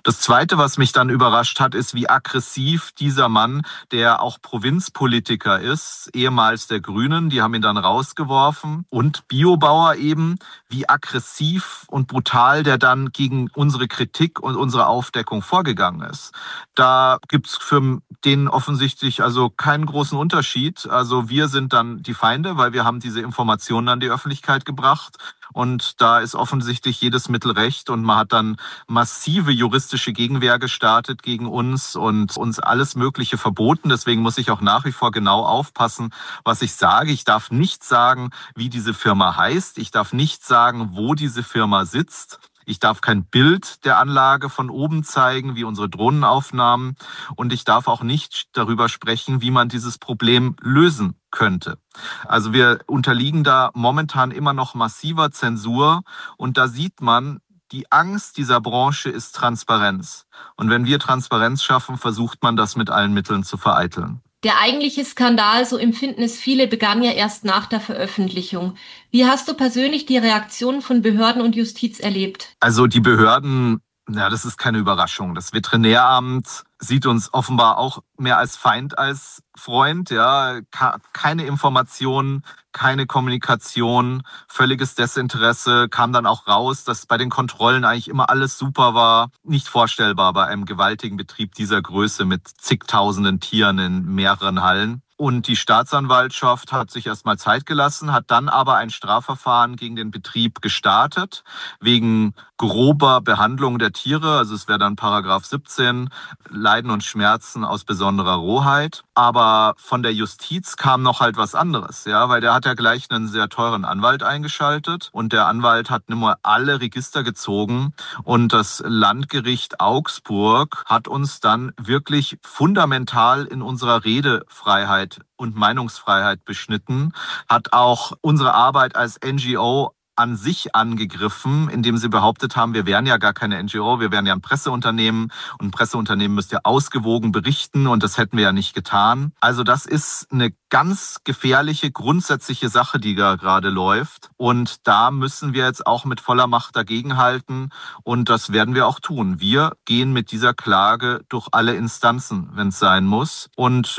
Das Zweite, was mich dann überrascht hat, ist, wie aggressiv dieser Mann, der auch Provinzpolitiker ist, ehemals der Grünen, die haben ihn dann rausgeworfen, und Biobauer eben, wie aggressiv und brutal der dann gegen unsere Kritik und unsere Aufdeckung vorgegangen ist. Da gibt's für den offensichtlich also keinen großen Unterschied. Also wir sind dann die Feinde, weil wir haben diese Informationen an die Öffentlichkeit gebracht. Und da ist offensichtlich jedes Mittel recht und man hat dann massive juristische Gegenwehr gestartet gegen uns und uns alles Mögliche verboten. Deswegen muss ich auch nach wie vor genau aufpassen, was ich sage. Ich darf nicht sagen, wie diese Firma heißt. Ich darf nicht sagen, wo diese Firma sitzt. Ich darf kein Bild der Anlage von oben zeigen, wie unsere Drohnenaufnahmen. Und ich darf auch nicht darüber sprechen, wie man dieses Problem lösen könnte. Also wir unterliegen da momentan immer noch massiver Zensur. Und da sieht man, die Angst dieser Branche ist Transparenz. Und wenn wir Transparenz schaffen, versucht man das mit allen Mitteln zu vereiteln. Der eigentliche Skandal, so empfinden es viele, begann ja erst nach der Veröffentlichung. Wie hast du persönlich die Reaktionen von Behörden und Justiz erlebt? Also die Behörden, ja, das ist keine Überraschung. Das Veterinäramt sieht uns offenbar auch mehr als Feind als Freund. Ja, keine Informationen, keine Kommunikation, völliges Desinteresse. Kam dann auch raus, dass bei den Kontrollen eigentlich immer alles super war. Nicht vorstellbar bei einem gewaltigen Betrieb dieser Größe mit zigtausenden Tieren in mehreren Hallen. Und die Staatsanwaltschaft hat sich erstmal Zeit gelassen, hat dann aber ein Strafverfahren gegen den Betrieb gestartet, wegen grober Behandlung der Tiere. Also es wäre dann Paragraph 17, Leiden und Schmerzen aus besonderer Rohheit. Aber von der Justiz kam noch halt was anderes, ja, weil der hat ja gleich einen sehr teuren Anwalt eingeschaltet und der Anwalt hat nur alle Register gezogen und das Landgericht Augsburg hat uns dann wirklich fundamental in unserer Redefreiheit und Meinungsfreiheit beschnitten, hat auch unsere Arbeit als NGO an sich angegriffen, indem sie behauptet haben, wir wären ja gar keine NGO, wir wären ja ein Presseunternehmen und ein Presseunternehmen müsste ja ausgewogen berichten und das hätten wir ja nicht getan. Also das ist eine ganz gefährliche, grundsätzliche Sache, die da gerade läuft und da müssen wir jetzt auch mit voller Macht dagegenhalten und das werden wir auch tun. Wir gehen mit dieser Klage durch alle Instanzen, wenn es sein muss und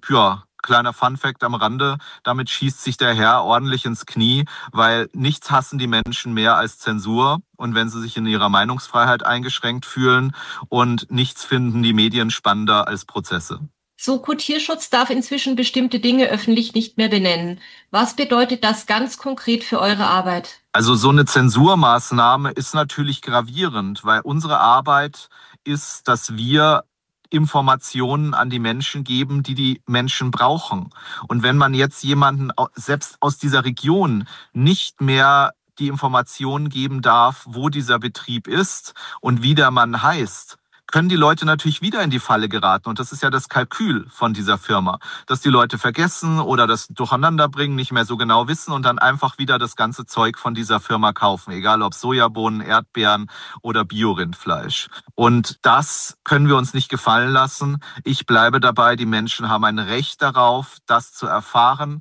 kleiner Funfact am Rande, damit schießt sich der Herr ordentlich ins Knie, weil nichts hassen die Menschen mehr als Zensur und wenn sie sich in ihrer Meinungsfreiheit eingeschränkt fühlen und nichts finden die Medien spannender als Prozesse. Soko Tierschutz darf inzwischen bestimmte Dinge öffentlich nicht mehr benennen. Was bedeutet das ganz konkret für eure Arbeit? Also so eine Zensurmaßnahme ist natürlich gravierend, weil unsere Arbeit ist, dass wir Informationen an die Menschen geben, die die Menschen brauchen. Und wenn man jetzt jemanden selbst aus dieser Region nicht mehr die Informationen geben darf, wo dieser Betrieb ist und wie der Mann heißt, können die Leute natürlich wieder in die Falle geraten. Und das ist ja das Kalkül von dieser Firma, dass die Leute vergessen oder das durcheinander bringen, nicht mehr so genau wissen und dann einfach wieder das ganze Zeug von dieser Firma kaufen, egal ob Sojabohnen, Erdbeeren oder Biorindfleisch. Und das können wir uns nicht gefallen lassen. Ich bleibe dabei, die Menschen haben ein Recht darauf, das zu erfahren,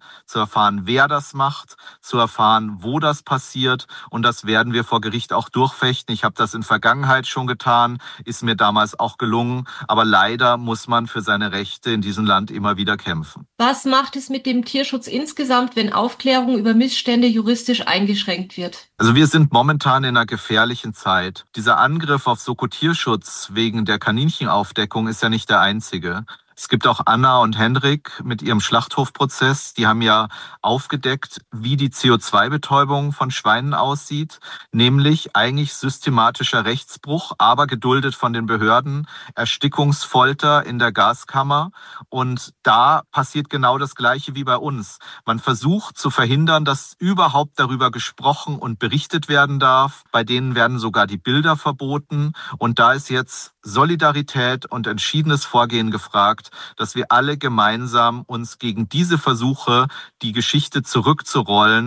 wer das macht, zu erfahren, wo das passiert. Und das werden wir vor Gericht auch durchfechten. Ich habe das in Vergangenheit schon getan, ist mir damals auch gelungen, aber leider muss man für seine Rechte in diesem Land immer wieder kämpfen. Was macht es mit dem Tierschutz insgesamt, wenn Aufklärung über Missstände juristisch eingeschränkt wird? Also wir sind momentan in einer gefährlichen Zeit. Dieser Angriff auf Soko Tierschutz wegen der Kaninchenaufdeckung ist ja nicht der einzige. Es gibt auch Anna und Hendrik mit ihrem Schlachthofprozess. Die haben ja aufgedeckt, wie die CO2-Betäubung von Schweinen aussieht, nämlich eigentlich systematischer Rechtsbruch, aber geduldet von den Behörden, Erstickungsfolter in der Gaskammer. Und da passiert genau das Gleiche wie bei uns. Man versucht zu verhindern, dass überhaupt darüber gesprochen und berichtet werden darf. Bei denen werden sogar die Bilder verboten. Und da ist jetzt Solidarität und entschiedenes Vorgehen gefragt, dass wir alle gemeinsam uns gegen diese Versuche, die Geschichte zurückzurollen,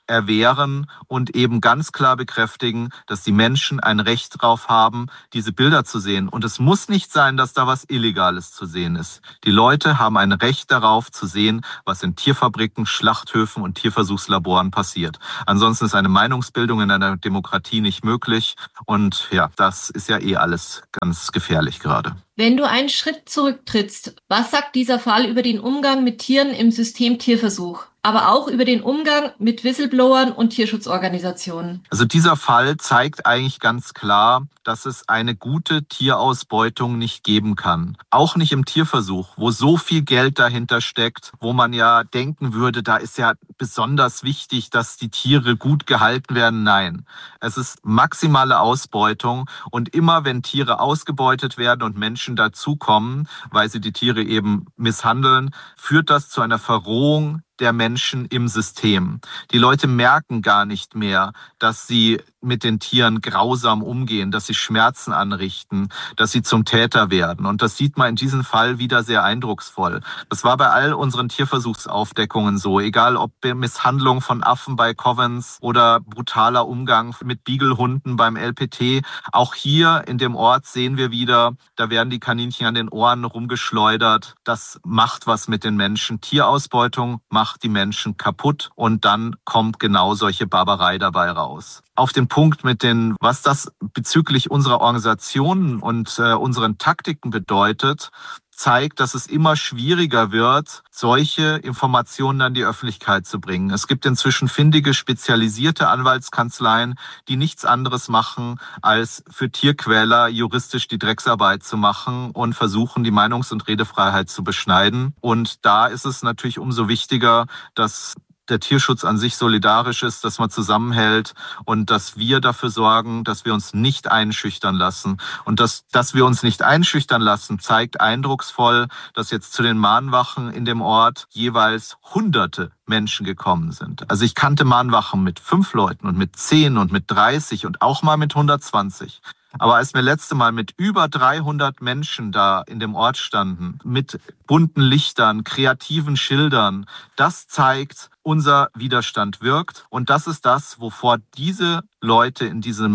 erwehren und eben ganz klar bekräftigen, dass die Menschen ein Recht darauf haben, diese Bilder zu sehen. Und es muss nicht sein, dass da was Illegales zu sehen ist. Die Leute haben ein Recht darauf zu sehen, was in Tierfabriken, Schlachthöfen und Tierversuchslaboren passiert. Ansonsten ist eine Meinungsbildung in einer Demokratie nicht möglich. Und ja, das ist ja alles ganz gefährlich gerade. Wenn du einen Schritt zurücktrittst, was sagt dieser Fall über den Umgang mit Tieren im System Tierversuch, aber auch über den Umgang mit Whistleblowern und Tierschutzorganisationen? Also dieser Fall zeigt eigentlich ganz klar, dass es eine gute Tierausbeutung nicht geben kann. Auch nicht im Tierversuch, wo so viel Geld dahinter steckt, wo man ja denken würde, da ist ja besonders wichtig, dass die Tiere gut gehalten werden. Nein, es ist maximale Ausbeutung und immer wenn Tiere ausgebeutet werden und Menschen dazukommen, weil sie die Tiere eben misshandeln, führt das zu einer Verrohung der Menschen im System. Die Leute merken gar nicht mehr, dass sie mit den Tieren grausam umgehen, dass sie Schmerzen anrichten, dass sie zum Täter werden. Und das sieht man in diesem Fall wieder sehr eindrucksvoll. Das war bei all unseren Tierversuchsaufdeckungen so, egal ob Misshandlung von Affen bei Covens oder brutaler Umgang mit Beaglehunden beim LPT. Auch hier in dem Ort sehen wir wieder, da werden die Kaninchen an den Ohren rumgeschleudert. Das macht was mit den Menschen. Tierausbeutung macht die Menschen kaputt und dann kommt genau solche Barbarei dabei raus. Auf den Punkt mit was das bezüglich unserer Organisationen und unseren Taktiken bedeutet, zeigt, dass es immer schwieriger wird, solche Informationen an die Öffentlichkeit zu bringen. Es gibt inzwischen findige, spezialisierte Anwaltskanzleien, die nichts anderes machen, als für Tierquäler juristisch die Drecksarbeit zu machen und versuchen, die Meinungs- und Redefreiheit zu beschneiden. Und da ist es natürlich umso wichtiger, dass der Tierschutz an sich solidarisch ist, dass man zusammenhält und dass wir dafür sorgen, dass wir uns nicht einschüchtern lassen. Und dass wir uns nicht einschüchtern lassen, zeigt eindrucksvoll, dass jetzt zu den Mahnwachen in dem Ort jeweils Hunderte Menschen gekommen sind. Also ich kannte Mahnwachen mit 5 Leuten und mit 10 und mit 30 und auch mal mit 120. Aber als wir letzte Mal mit über 300 Menschen da in dem Ort standen, mit bunten Lichtern, kreativen Schildern, das zeigt, unser Widerstand wirkt. Und das ist das, wovor diese Leute in diesen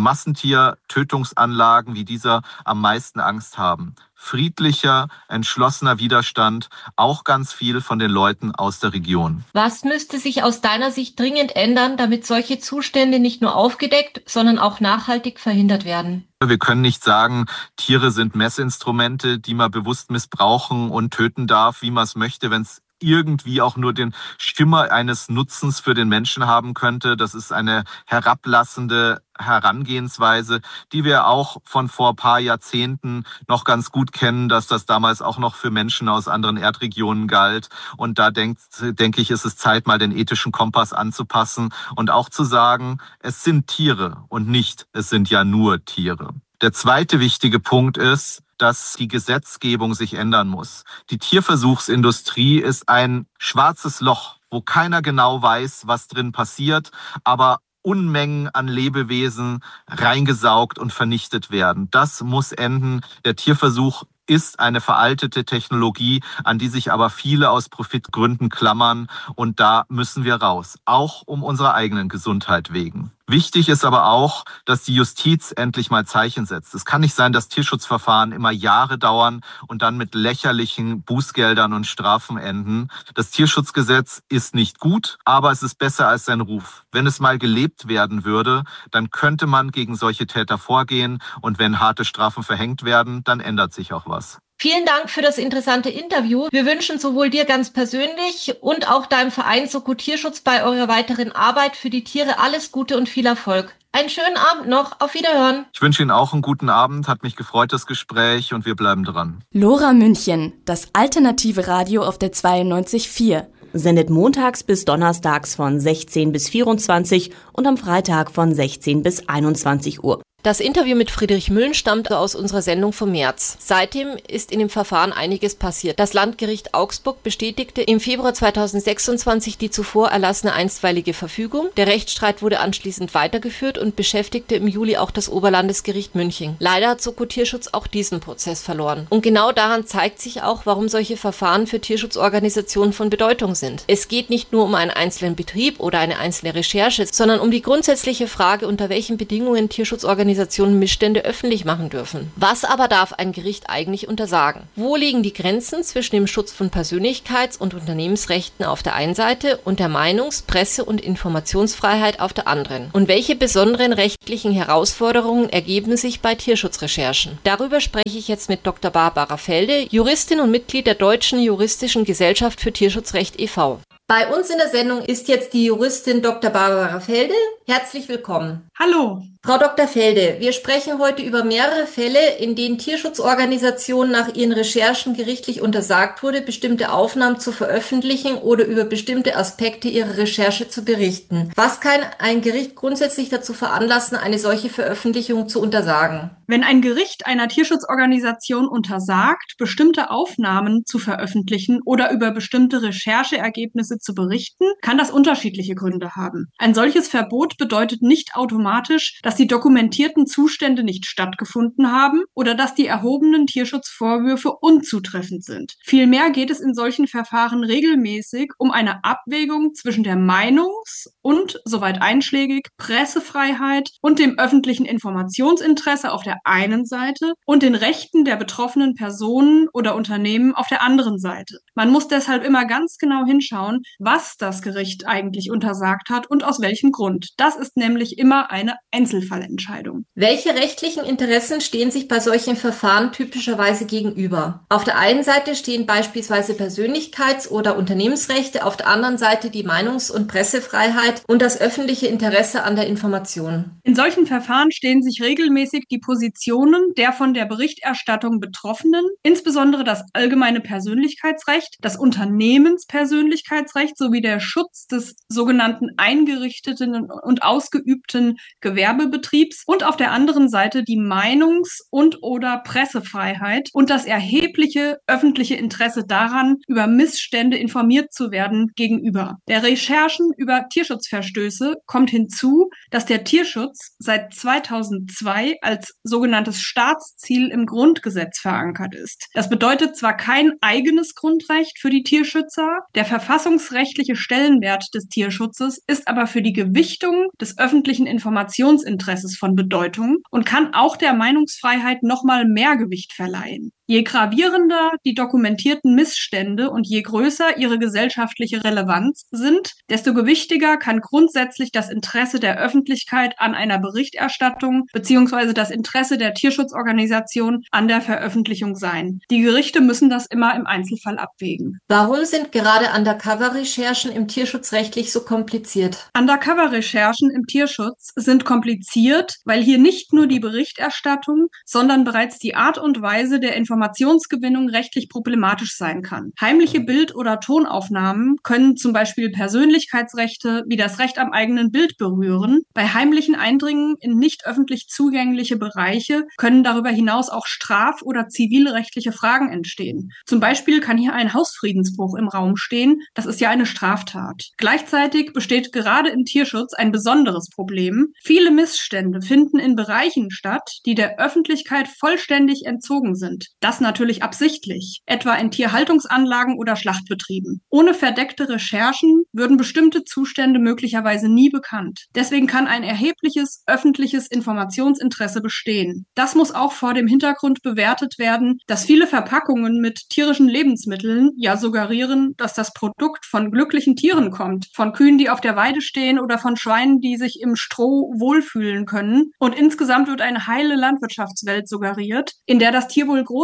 Massentiertötungsanlagen wie dieser am meisten Angst haben. Friedlicher, entschlossener Widerstand, auch ganz viel von den Leuten aus der Region. Was müsste sich aus deiner Sicht dringend ändern, damit solche Zustände nicht nur aufgedeckt, sondern auch nachhaltig verhindert werden? Wir können nicht sagen, Tiere sind Messinstrumente, die man bewusst missbrauchen und töten darf, wie man es möchte, wenn es irgendwie auch nur den Schimmer eines Nutzens für den Menschen haben könnte. Das ist eine herablassende Herangehensweise, die wir auch von vor ein paar Jahrzehnten noch ganz gut kennen, dass das damals auch noch für Menschen aus anderen Erdregionen galt. Und da denke ich, ist es Zeit, mal den ethischen Kompass anzupassen und auch zu sagen, es sind Tiere und nicht, es sind ja nur Tiere. Der zweite wichtige Punkt ist, dass die Gesetzgebung sich ändern muss. Die Tierversuchsindustrie ist ein schwarzes Loch, wo keiner genau weiß, was drin passiert, aber Unmengen an Lebewesen reingesaugt und vernichtet werden. Das muss enden. Der Tierversuch ist eine veraltete Technologie, an die sich aber viele aus Profitgründen klammern. Und da müssen wir raus, auch um unserer eigenen Gesundheit wegen. Wichtig ist aber auch, dass die Justiz endlich mal Zeichen setzt. Es kann nicht sein, dass Tierschutzverfahren immer Jahre dauern und dann mit lächerlichen Bußgeldern und Strafen enden. Das Tierschutzgesetz ist nicht gut, aber es ist besser als sein Ruf. Wenn es mal gelebt werden würde, dann könnte man gegen solche Täter vorgehen und wenn harte Strafen verhängt werden, dann ändert sich auch was. Vielen Dank für das interessante Interview. Wir wünschen sowohl dir ganz persönlich und auch deinem Verein Soko Tierschutz bei eurer weiteren Arbeit für die Tiere alles Gute und viel Erfolg. Einen schönen Abend noch. Auf Wiederhören. Ich wünsche Ihnen auch einen guten Abend. Hat mich gefreut, das Gespräch, und wir bleiben dran. Lora München, das alternative Radio auf der 92.4. Sendet montags bis donnerstags von 16 bis 24 und am Freitag von 16 bis 21 Uhr. Das Interview mit Friedrich Müllen stammt aus unserer Sendung vom März. Seitdem ist in dem Verfahren einiges passiert. Das Landgericht Augsburg bestätigte im Februar 2026 die zuvor erlassene einstweilige Verfügung. Der Rechtsstreit wurde anschließend weitergeführt und beschäftigte im Juli auch das Oberlandesgericht München. Leider hat Soko Tierschutz auch diesen Prozess verloren. Und genau daran zeigt sich auch, warum solche Verfahren für Tierschutzorganisationen von Bedeutung sind. Es geht nicht nur um einen einzelnen Betrieb oder eine einzelne Recherche, sondern um die grundsätzliche Frage, unter welchen Bedingungen Tierschutzorganisationen Missstände öffentlich machen dürfen. Was aber darf ein Gericht eigentlich untersagen? Wo liegen die Grenzen zwischen dem Schutz von Persönlichkeits- und Unternehmensrechten auf der einen Seite und der Meinungs-, Presse- und Informationsfreiheit auf der anderen? Und welche besonderen rechtlichen Herausforderungen ergeben sich bei Tierschutzrecherchen? Darüber spreche ich jetzt mit Dr. Barbara Felde, Juristin und Mitglied der Deutschen Juristischen Gesellschaft für Tierschutzrecht e.V. Bei uns in der Sendung ist jetzt die Juristin Dr. Barbara Felde. Herzlich willkommen. Hallo. Frau Dr. Felde, wir sprechen heute über mehrere Fälle, in denen Tierschutzorganisationen nach ihren Recherchen gerichtlich untersagt wurde, bestimmte Aufnahmen zu veröffentlichen oder über bestimmte Aspekte ihrer Recherche zu berichten. Was kann ein Gericht grundsätzlich dazu veranlassen, eine solche Veröffentlichung zu untersagen? Wenn ein Gericht einer Tierschutzorganisation untersagt, bestimmte Aufnahmen zu veröffentlichen oder über bestimmte Rechercheergebnisse zu berichten, kann das unterschiedliche Gründe haben. Ein solches Verbot bedeutet nicht automatisch, dass die dokumentierten Zustände nicht stattgefunden haben oder dass die erhobenen Tierschutzvorwürfe unzutreffend sind. Vielmehr geht es in solchen Verfahren regelmäßig um eine Abwägung zwischen der Meinungs- und, soweit einschlägig, Pressefreiheit und dem öffentlichen Informationsinteresse auf der einen Seite und den Rechten der betroffenen Personen oder Unternehmen auf der anderen Seite. Man muss deshalb immer ganz genau hinschauen, was das Gericht eigentlich untersagt hat und aus welchem Grund. Das ist nämlich immer eine Einzelfallentscheidung. Welche rechtlichen Interessen stehen sich bei solchen Verfahren typischerweise gegenüber? Auf der einen Seite stehen beispielsweise Persönlichkeits- oder Unternehmensrechte, auf der anderen Seite die Meinungs- und Pressefreiheit und das öffentliche Interesse an der Information. In solchen Verfahren stehen sich regelmäßig die Positionen der von der Berichterstattung Betroffenen, insbesondere das allgemeine Persönlichkeitsrecht, das Unternehmenspersönlichkeitsrecht sowie der Schutz des sogenannten eingerichteten und ausgeübten Gewerbebetriebs und auf der anderen Seite die Meinungs- und/oder Pressefreiheit und das erhebliche öffentliche Interesse daran, über Missstände informiert zu werden, gegenüber. Der Recherchen über Tierschutzverstöße kommt hinzu, dass der Tierschutz seit 2002 als sogenanntes Staatsziel im Grundgesetz verankert ist. Das bedeutet zwar kein eigenes Grundrecht für die Tierschützer, der verfassungsrechtliche Stellenwert des Tierschutzes ist aber für die Gewichtung des öffentlichen Informationsinteresses von Bedeutung und kann auch der Meinungsfreiheit nochmal mehr Gewicht verleihen. Je gravierender die dokumentierten Missstände und je größer ihre gesellschaftliche Relevanz sind, desto gewichtiger kann grundsätzlich das Interesse der Öffentlichkeit an einer Berichterstattung bzw. das Interesse der Tierschutzorganisation an der Veröffentlichung sein. Die Gerichte müssen das immer im Einzelfall abwägen. Warum sind gerade Undercover-Recherchen im Tierschutz rechtlich so kompliziert? Undercover-Recherchen im Tierschutz sind kompliziert, weil hier nicht nur die Berichterstattung, sondern bereits die Art und Weise der Informationsgewinnung rechtlich problematisch sein kann. Heimliche Bild- oder Tonaufnahmen können zum Beispiel Persönlichkeitsrechte wie das Recht am eigenen Bild berühren. Bei heimlichen Eindringen in nicht öffentlich zugängliche Bereiche können darüber hinaus auch straf- oder zivilrechtliche Fragen entstehen. Zum Beispiel kann hier ein Hausfriedensbruch im Raum stehen. Das ist ja eine Straftat. Gleichzeitig besteht gerade im Tierschutz ein besonderes Problem. Viele Missstände finden in Bereichen statt, die der Öffentlichkeit vollständig entzogen sind. Das natürlich absichtlich, etwa in Tierhaltungsanlagen oder Schlachtbetrieben. Ohne verdeckte Recherchen würden bestimmte Zustände möglicherweise nie bekannt. Deswegen kann ein erhebliches öffentliches Informationsinteresse bestehen. Das muss auch vor dem Hintergrund bewertet werden, dass viele Verpackungen mit tierischen Lebensmitteln ja suggerieren, dass das Produkt von glücklichen Tieren kommt, von Kühen, die auf der Weide stehen oder von Schweinen, die sich im Stroh wohlfühlen können. Und insgesamt wird eine heile Landwirtschaftswelt suggeriert, in der das Tier wohl groß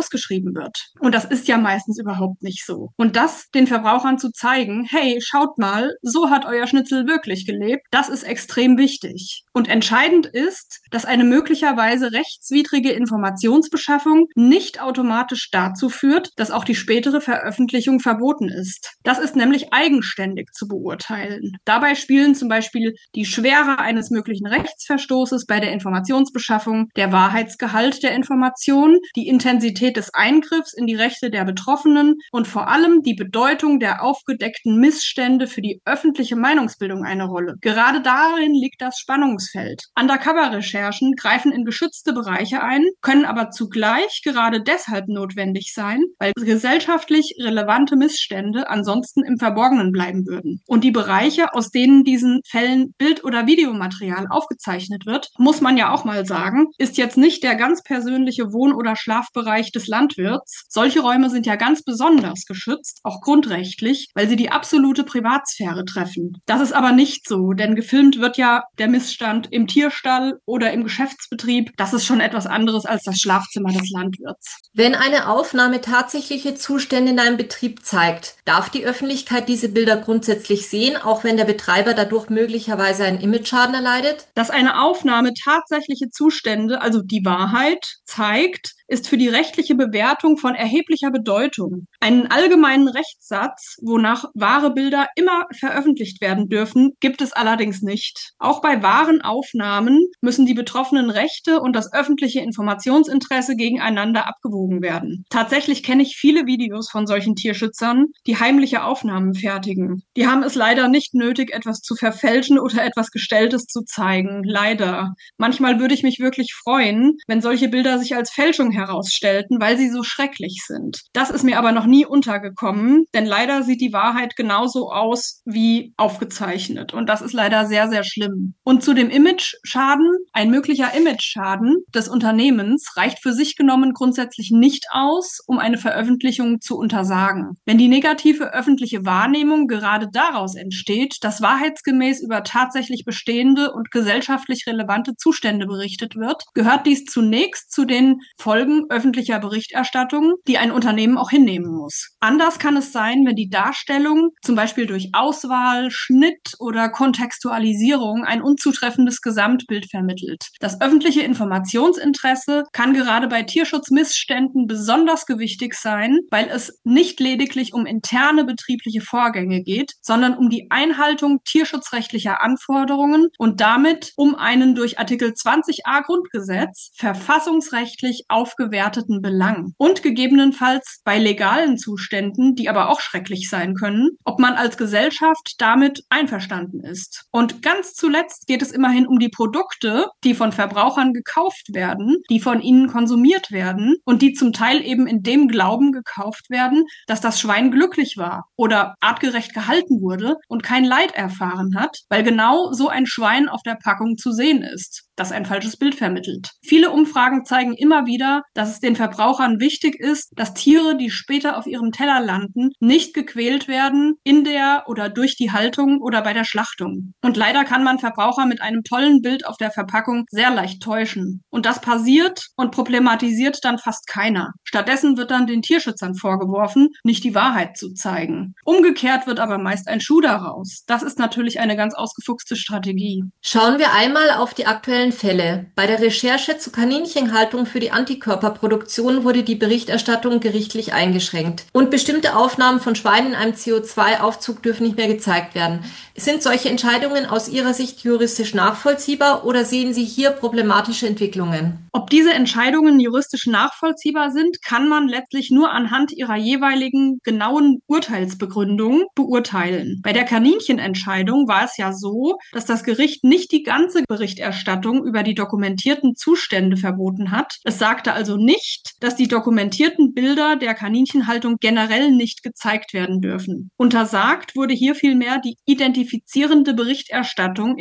ausgeschrieben wird. Und das ist ja meistens überhaupt nicht so. Und das den Verbrauchern zu zeigen, hey, schaut mal, so hat euer Schnitzel wirklich gelebt, das ist extrem wichtig. Und entscheidend ist, dass eine möglicherweise rechtswidrige Informationsbeschaffung nicht automatisch dazu führt, dass auch die spätere Veröffentlichung verboten ist. Das ist nämlich eigenständig zu beurteilen. Dabei spielen zum Beispiel die Schwere eines möglichen Rechtsverstoßes bei der Informationsbeschaffung, der Wahrheitsgehalt der Information, die Intensität des Eingriffs in die Rechte der Betroffenen und vor allem die Bedeutung der aufgedeckten Missstände für die öffentliche Meinungsbildung eine Rolle. Gerade darin liegt das Spannungsfeld. Undercover-Recherchen greifen in geschützte Bereiche ein, können aber zugleich gerade deshalb notwendig sein, weil gesellschaftlich relevante Missstände ansonsten im Verborgenen bleiben würden. Und die Bereiche, aus denen diesen Fällen Bild- oder Videomaterial aufgezeichnet wird, muss man ja auch mal sagen, ist jetzt nicht der ganz persönliche Wohn- oder Schlafbereich des Landwirts. Solche Räume sind ja ganz besonders geschützt, auch grundrechtlich, weil sie die absolute Privatsphäre treffen. Das ist aber nicht so, denn gefilmt wird ja der Missstand im Tierstall oder im Geschäftsbetrieb. Das ist schon etwas anderes als das Schlafzimmer des Landwirts. Wenn eine Aufnahme tatsächliche Zustände in einem Betrieb zeigt, darf die Öffentlichkeit diese Bilder grundsätzlich sehen, auch wenn der Betreiber dadurch möglicherweise einen Imageschaden erleidet? Dass eine Aufnahme tatsächliche Zustände, also die Wahrheit, zeigt, ist für die rechtliche Bewertung von erheblicher Bedeutung. Einen allgemeinen Rechtssatz, wonach wahre Bilder immer veröffentlicht werden dürfen, gibt es allerdings nicht. Auch bei wahren Aufnahmen müssen die betroffenen Rechte und das öffentliche Informationsinteresse gegeneinander abgewogen werden. Tatsächlich kenne ich viele Videos von solchen Tierschützern, die heimliche Aufnahmen fertigen. Die haben es leider nicht nötig, etwas zu verfälschen oder etwas Gestelltes zu zeigen. Leider. Manchmal würde ich mich wirklich freuen, wenn solche Bilder sich als Fälschung herausstellten, weil sie so schrecklich sind. Das ist mir aber noch nie untergekommen, denn leider sieht die Wahrheit genauso aus wie aufgezeichnet. Und das ist leider sehr, sehr schlimm. Und zu dem Imageschaden, ein möglicher Imageschaden des Unternehmens reicht für sich genommen grundsätzlich nicht aus, um eine Veröffentlichung zu untersagen. Wenn die negative öffentliche Wahrnehmung gerade daraus entsteht, dass wahrheitsgemäß über tatsächlich bestehende und gesellschaftlich relevante Zustände berichtet wird, gehört dies zunächst zu den Folgen öffentlicher Berichterstattung, die ein Unternehmen auch hinnehmen muss. Anders kann es sein, wenn die Darstellung zum Beispiel durch Auswahl, Schnitt oder Kontextualisierung ein unzutreffendes Gesamtbild vermittelt. Das öffentliche Informationsinteresse kann gerade bei Tierschutzmissständen besonders gewichtig sein, weil es nicht lediglich um interne betriebliche Vorgänge geht, sondern um die Einhaltung tierschutzrechtlicher Anforderungen und damit um einen durch Artikel 20a Grundgesetz verfassungsrechtlich aufgewerteten Belang und gegebenenfalls bei legalen Zuständen, die aber auch schrecklich sein können, ob man als Gesellschaft damit einverstanden ist. Und ganz zuletzt geht es immerhin um die Produkte, die von Verbrauchern gekauft werden, die von ihnen konsumiert werden und die zum Teil eben in dem Glauben gekauft werden, dass das Schwein glücklich war oder artgerecht gehalten wurde und kein Leid erfahren hat, weil genau so ein Schwein auf der Packung zu sehen ist, das ein falsches Bild vermittelt. Viele Umfragen zeigen immer wieder, dass es den Verbrauchern wichtig ist, dass Tiere, die später auf ihrem Teller landen, nicht gequält werden in der oder durch die Haltung oder bei der Schlachtung. Und leider kann man Verbraucher mit einem tollen Bild auf der Verpackung sehr leicht täuschen. Und das passiert und problematisiert dann fast keiner. Stattdessen wird dann den Tierschützern vorgeworfen, nicht die Wahrheit zu zeigen. Umgekehrt wird aber meist ein Schuh daraus. Das ist natürlich eine ganz ausgefuchste Strategie. Schauen wir einmal auf die aktuellen Fälle. Bei der Recherche zu Kaninchenhaltung für die Antikörperproduktion wurde die Berichterstattung gerichtlich eingeschränkt. Und bestimmte Aufnahmen von Schweinen in einem CO2-Aufzug dürfen nicht mehr gezeigt werden. Sind solche Entscheidungen aus Ihrer Sicht juristisch nachvollziehbar oder sehen Sie hier problematische Entwicklungen? Ob diese Entscheidungen juristisch nachvollziehbar sind, kann man letztlich nur anhand ihrer jeweiligen genauen Urteilsbegründung beurteilen. Bei der Kaninchenentscheidung war es ja so, dass das Gericht nicht die ganze Berichterstattung über die dokumentierten Zustände verboten hat. Es sagte also nicht, dass die dokumentierten Bilder der Kaninchenhaltung generell nicht gezeigt werden dürfen. Untersagt wurde hier vielmehr die identifizierende Berichterstattung in der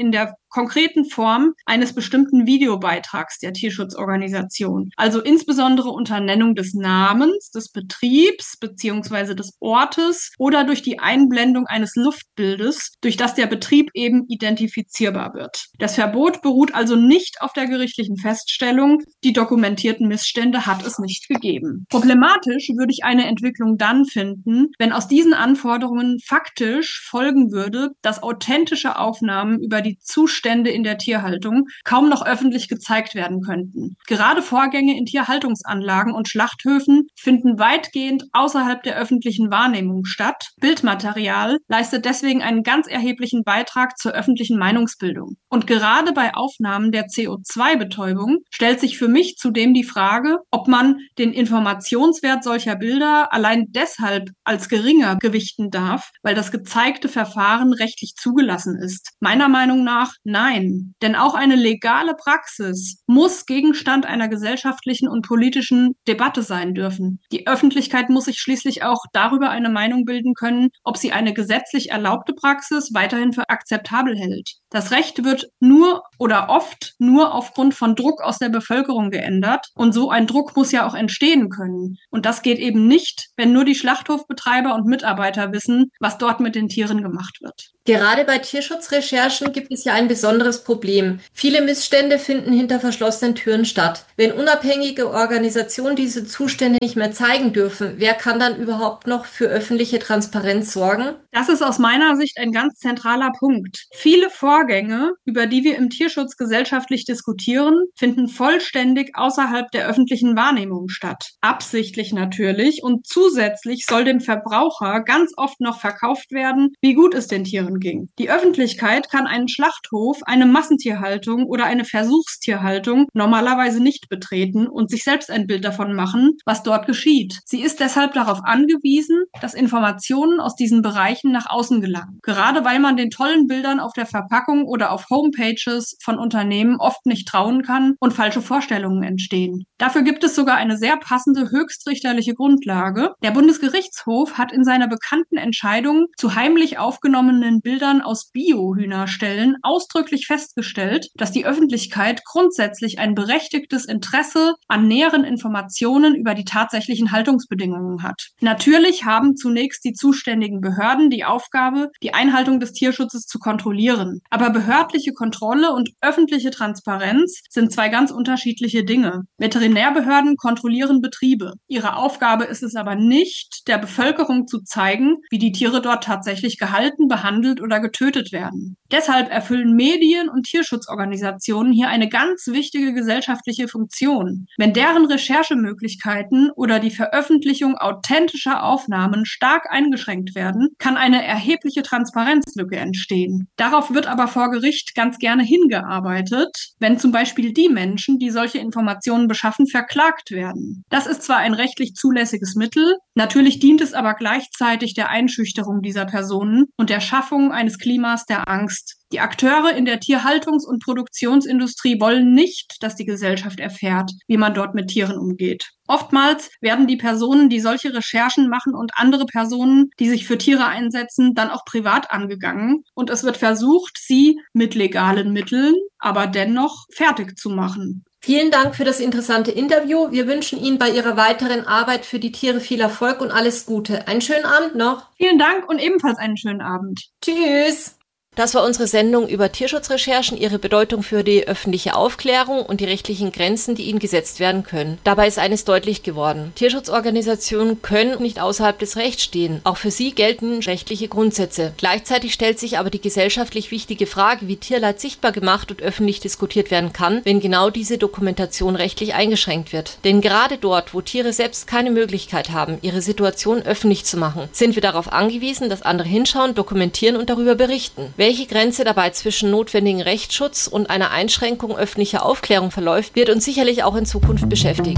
konkreten Form eines bestimmten Videobeitrags der Tierschutzorganisation. Also insbesondere unter Nennung des Namens, des Betriebs bzw. des Ortes oder durch die Einblendung eines Luftbildes, durch das der Betrieb eben identifizierbar wird. Das Verbot beruht also nicht auf der gerichtlichen Feststellung, die dokumentierten Missstände hat es nicht gegeben. Problematisch würde ich eine Entwicklung dann finden, wenn aus diesen Anforderungen faktisch folgen würde, dass authentische Aufnahmen über die Zustände in der Tierhaltung kaum noch öffentlich gezeigt werden könnten. Gerade Vorgänge in Tierhaltungsanlagen und Schlachthöfen finden weitgehend außerhalb der öffentlichen Wahrnehmung statt. Bildmaterial leistet deswegen einen ganz erheblichen Beitrag zur öffentlichen Meinungsbildung. Und gerade bei Aufnahmen der CO2-Betäubung stellt sich für mich zudem die Frage, ob man den Informationswert solcher Bilder allein deshalb als geringer gewichten darf, weil das gezeigte Verfahren rechtlich zugelassen ist. Meiner Meinung nach nein. Denn auch eine legale Praxis muss Gegenstand einer gesellschaftlichen und politischen Debatte sein dürfen. Die Öffentlichkeit muss sich schließlich auch darüber eine Meinung bilden können, ob sie eine gesetzlich erlaubte Praxis weiterhin für akzeptabel hält. Das Recht wird nur oder oft nur aufgrund von Druck aus der Bevölkerung geändert. Und so ein Druck muss ja auch entstehen können. Und das geht eben nicht, wenn nur die Schlachthofbetreiber und Mitarbeiter wissen, was dort mit den Tieren gemacht wird. Gerade bei Tierschutzrecherchen gibt es ja ein besonderes Problem. Viele Missstände finden hinter verschlossenen Türen statt. Wenn unabhängige Organisationen diese Zustände nicht mehr zeigen dürfen, wer kann dann überhaupt noch für öffentliche Transparenz sorgen? Das ist aus meiner Sicht ein ganz zentraler Punkt. Viele Vorgänge, über die wir im Tierschutz gesellschaftlich diskutieren, finden vollständig außerhalb der öffentlichen Wahrnehmung statt. Absichtlich natürlich, und zusätzlich soll dem Verbraucher ganz oft noch verkauft werden, wie gut es den Tieren ging. Die Öffentlichkeit kann einen Schlachthof, eine Massentierhaltung oder eine Versuchstierhaltung normalerweise nicht betreten und sich selbst ein Bild davon machen, was dort geschieht. Sie ist deshalb darauf angewiesen, dass Informationen aus diesen Bereichen nach außen gelangen. Gerade weil man den tollen Bildern auf der Verpackung oder auf Homepages von Unternehmen oft nicht trauen kann und falsche Vorstellungen entstehen. Dafür gibt es sogar eine sehr passende höchstrichterliche Grundlage. Der Bundesgerichtshof hat in seiner bekannten Entscheidung zu heimlich aufgenommenen Bildern aus Bio-Hühnerställen ausdrücklich festgestellt, dass die Öffentlichkeit grundsätzlich ein berechtigtes Interesse an näheren Informationen über die tatsächlichen Haltungsbedingungen hat. Natürlich haben zunächst die zuständigen Behörden die Aufgabe, die Einhaltung des Tierschutzes zu kontrollieren. Aber behördliche Kontrolle und öffentliche Transparenz sind zwei ganz unterschiedliche Dinge. Veterinärbehörden kontrollieren Betriebe. Ihre Aufgabe ist es aber nicht, der Bevölkerung zu zeigen, wie die Tiere dort tatsächlich gehalten, behandelt oder getötet werden. Deshalb erfüllen Medien und Tierschutzorganisationen hier eine ganz wichtige gesellschaftliche Funktion. Wenn deren Recherchemöglichkeiten oder die Veröffentlichung authentischer Aufnahmen stark eingeschränkt werden, kann eine erhebliche Transparenzlücke entstehen. Darauf wird aber vor Gericht ganz gerne hingearbeitet, wenn zum Beispiel die Menschen, die solche Informationen beschaffen, verklagt werden. Das ist zwar ein rechtlich zulässiges Mittel, natürlich dient es aber gleichzeitig der Einschüchterung dieser Personen und der Schaffung eines Klimas der Angst. Die Akteure in der Tierhaltungs- und Produktionsindustrie wollen nicht, dass die Gesellschaft erfährt, wie man dort mit Tieren umgeht. Oftmals werden die Personen, die solche Recherchen machen und andere Personen, die sich für Tiere einsetzen, dann auch privat angegangen und es wird versucht, sie mit legalen Mitteln, aber dennoch fertig zu machen. Vielen Dank für das interessante Interview. Wir wünschen Ihnen bei Ihrer weiteren Arbeit für die Tiere viel Erfolg und alles Gute. Einen schönen Abend noch. Vielen Dank und ebenfalls einen schönen Abend. Tschüss. Das war unsere Sendung über Tierschutzrecherchen, ihre Bedeutung für die öffentliche Aufklärung und die rechtlichen Grenzen, die ihnen gesetzt werden können. Dabei ist eines deutlich geworden. Tierschutzorganisationen können nicht außerhalb des Rechts stehen. Auch für sie gelten rechtliche Grundsätze. Gleichzeitig stellt sich aber die gesellschaftlich wichtige Frage, wie Tierleid sichtbar gemacht und öffentlich diskutiert werden kann, wenn genau diese Dokumentation rechtlich eingeschränkt wird. Denn gerade dort, wo Tiere selbst keine Möglichkeit haben, ihre Situation öffentlich zu machen, sind wir darauf angewiesen, dass andere hinschauen, dokumentieren und darüber berichten. Welche Grenze dabei zwischen notwendigen Rechtsschutz und einer Einschränkung öffentlicher Aufklärung verläuft, wird uns sicherlich auch in Zukunft beschäftigen.